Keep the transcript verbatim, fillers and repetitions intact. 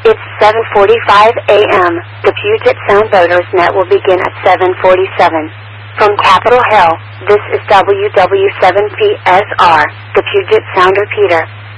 It's seven forty-five a m The Puget Sound Voters Net will begin at seven forty-seven. From Capitol Hill, this is W W seven P S R, the Puget Sound Repeater.